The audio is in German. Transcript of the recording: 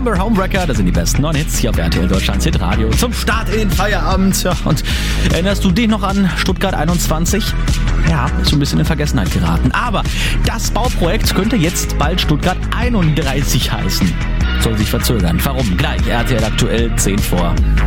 November Homewrecker, das sind die besten 9 Hits hier auf RTL Deutschland Hitradio zum Start in den Feierabend. Ja, und erinnerst du dich noch an Stuttgart 21? Ja, ist so ein bisschen in Vergessenheit geraten. Aber das Bauprojekt könnte jetzt bald Stuttgart 31 heißen. Soll sich verzögern. Warum? Gleich RTL aktuell 10 vor.